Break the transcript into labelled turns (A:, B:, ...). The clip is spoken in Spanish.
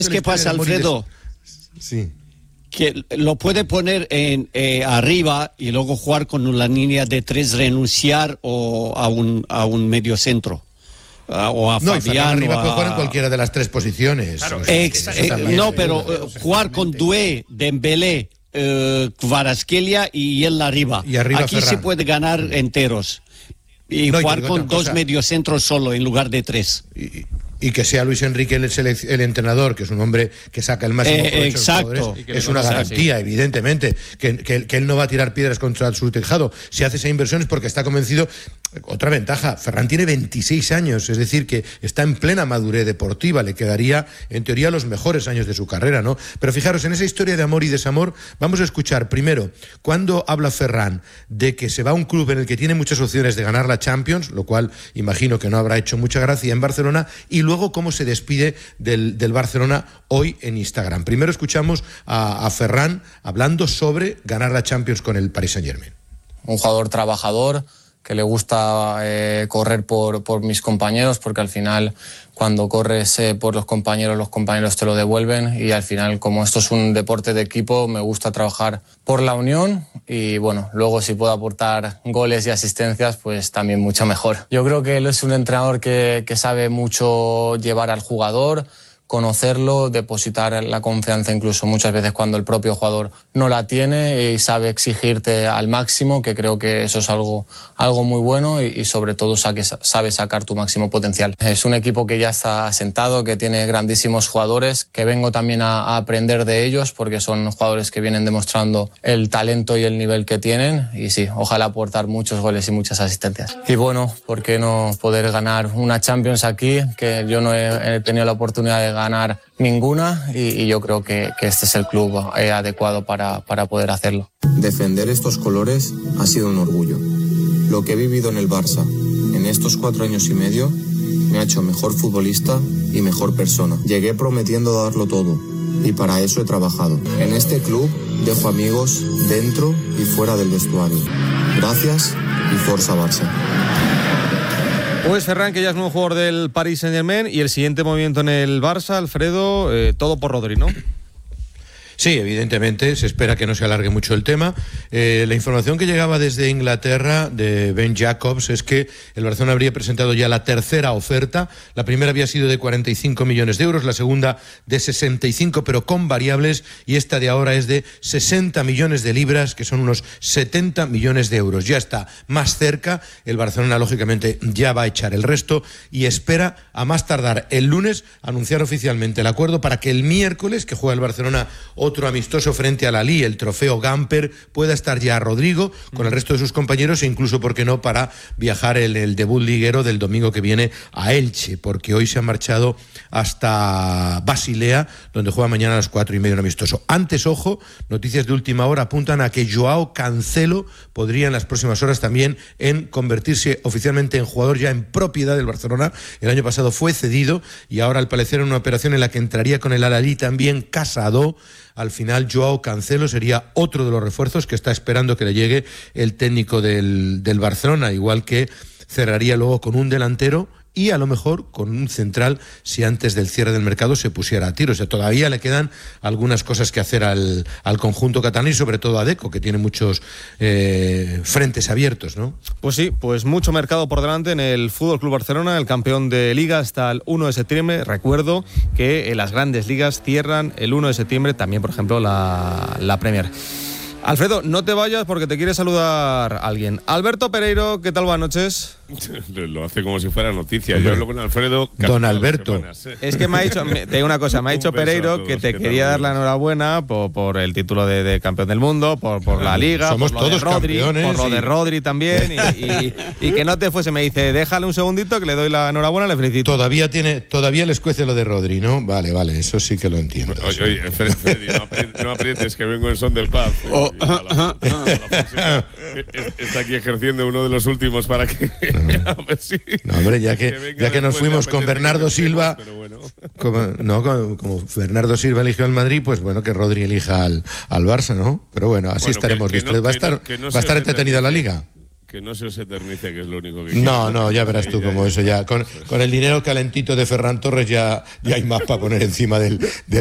A: ¿Qué pasa, Alfredo?
B: Sí.
A: Que lo puede poner en arriba y luego jugar con una línea de 3, renunciar a un medio centro. O a
B: no,
A: Fabián,
B: arriba puede jugar en cualquiera de las 3 posiciones.
A: Claro, pero jugar con Doué, Dembélé, Kvaratskhelia y él arriba.
B: Y arriba
A: aquí
B: Ferran.
A: se puede ganar enteros. Y jugar con 2 mediocentros solo en lugar de 3.
B: Y que sea Luis Enrique el entrenador, que es un hombre que saca el máximo provecho de los jugadores, es una garantía, evidentemente, que él no va a tirar piedras contra su tejado. Si hace esa inversión es porque está convencido. Otra ventaja, Ferran tiene 26 años, es decir, que está en plena madurez deportiva, le quedaría, en teoría, los mejores años de su carrera, ¿no? Pero fijaros, en esa historia de amor y desamor, vamos a escuchar primero, cuando habla Ferran de que se va a un club en el que tiene muchas opciones de ganar la Champions, lo cual imagino que no habrá hecho mucha gracia en Barcelona, y luego cómo se despide del Barcelona hoy en Instagram. Primero escuchamos a Ferran hablando sobre ganar la Champions con el Paris Saint-Germain.
C: Un jugador trabajador, que le gusta correr por mis compañeros, porque al final cuando corres por los compañeros te lo devuelven, y al final, como esto es un deporte de equipo, me gusta trabajar por la unión y bueno, luego si puedo aportar goles y asistencias, pues también mucho mejor. Yo creo que él es un entrenador que sabe mucho llevar al jugador, conocerlo, depositar la confianza incluso muchas veces cuando el propio jugador no la tiene, y sabe exigirte al máximo, que creo que eso es algo muy bueno, y sobre todo sabe sacar tu máximo potencial. Es un equipo que ya está asentado, que tiene grandísimos jugadores, que vengo también a aprender de ellos, porque son jugadores que vienen demostrando el talento y el nivel que tienen, y sí, ojalá aportar muchos goles y muchas asistencias. Y bueno, ¿por qué no poder ganar una Champions aquí? Que yo no he tenido la oportunidad de ganar ninguna, y yo creo que este es el club adecuado para poder hacerlo.
D: Defender estos colores ha sido un orgullo. Lo que he vivido en el Barça en estos 4 años y medio me ha hecho mejor futbolista y mejor persona. Llegué prometiendo darlo todo, y para eso he trabajado. En este club dejo amigos dentro y fuera del vestuario. Gracias y Forza Barça.
E: Pues Ferran, que ya es nuevo jugador del Paris Saint-Germain, y el siguiente movimiento en el Barça, Alfredo, todo por Rodri, ¿no?
B: Sí, evidentemente, se espera que no se alargue mucho el tema. La información que llegaba desde Inglaterra de Ben Jacobs es que el Barcelona habría presentado ya la tercera oferta. La primera había sido de 45 millones de euros, la segunda de 65, pero con variables, y esta de ahora es de 60 millones de libras, que son unos 70 millones de euros. Ya está más cerca, el Barcelona lógicamente ya va a echar el resto y espera a más tardar el lunes anunciar oficialmente el acuerdo para que el miércoles, que juega el Barcelona otro amistoso frente al Alí, el trofeo Gamper, pueda estar ya Rodrigo con el resto de sus compañeros, e incluso, ¿por qué no?, para viajar el debut liguero del domingo que viene a Elche, porque hoy se han marchado hasta Basilea, donde juega mañana a las 4:30 un amistoso. Antes, ojo, noticias de última hora apuntan a que Joao Cancelo podría en las próximas horas también en convertirse oficialmente en jugador ya en propiedad del Barcelona. El año pasado fue cedido y ahora, al parecer, en una operación en la que entraría con el Al-Ahly también Casado. Al final, Joao Cancelo sería otro de los refuerzos que está esperando que le llegue el técnico del Barcelona, igual que cerraría luego con un delantero y a lo mejor con un central si antes del cierre del mercado se pusiera a tiro. O sea, todavía le quedan algunas cosas que hacer al conjunto catalán, y sobre todo a Deco, que tiene muchos frentes abiertos, ¿no?
E: Pues sí, pues mucho mercado por delante en el Fútbol Club Barcelona, el campeón de Liga, hasta el 1 de septiembre. Recuerdo que las grandes ligas cierran el 1 de septiembre, también, por ejemplo, la Premier. Alfredo, no te vayas porque te quiere saludar alguien. Alberto Pereiro, ¿qué tal? Buenas noches.
F: Lo hace como si fuera noticia. Yo hablo con Alfredo.
B: Don Alberto.
F: Semanas, ¿eh?
E: Es que me ha dicho, te digo una cosa, me ha dicho Pereiro que te quería dar la enhorabuena por el título de campeón del mundo, por la Liga,
B: somos
E: por lo
B: todos
E: de Rodri,
B: campeones,
E: por lo de Rodri también, y que no te fuese. Me dice, déjale un segundito que le doy la enhorabuena, le felicito.
B: Todavía les cuece lo de Rodri, ¿no? Vale, eso sí que lo entiendo.
F: Oye, Freddy, no aprietes, que vengo en son del pub. Está aquí ejerciendo uno de los últimos para que a ver si,
B: no, hombre, ya que nos fuimos con Bernardo Silva, bueno. como Bernardo Silva eligió al Madrid, pues bueno, que Rodri elija al Barça, ¿no? Pero bueno, así estaremos listos. Va a estar entretenida la Liga.
F: Que no se os eternice, que es lo único que
B: No, ya verás tú cómo eso ya. Con el dinero calentito de Ferran Torres ya hay más para poner encima del